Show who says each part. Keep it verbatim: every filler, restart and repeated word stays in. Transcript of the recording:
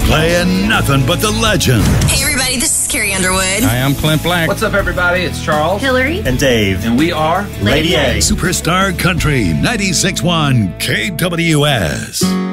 Speaker 1: playing nothing but the legend.
Speaker 2: Hey, everybody, this is Carrie Underwood.
Speaker 3: Hi, I'm Clint Black.
Speaker 4: What's up, everybody? It's Charles,
Speaker 2: Hillary,
Speaker 4: and Dave, and we are
Speaker 2: Lady A.
Speaker 1: Superstar Country ninety-six point one K W S.